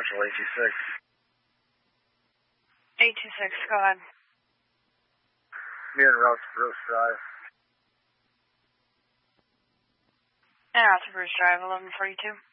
Central, 826. 826, go ahead. Me and route to Bruce Drive. And out to Bruce Drive, 1142.